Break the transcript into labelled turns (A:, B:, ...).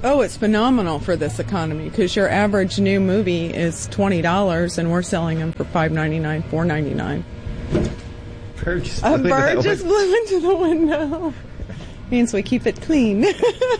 A: Oh, it's phenomenal for this economy because your average new movie is $20 and we're selling them for $5.99, $4.99.
B: A
A: bird just blew into the window. Means we keep it clean.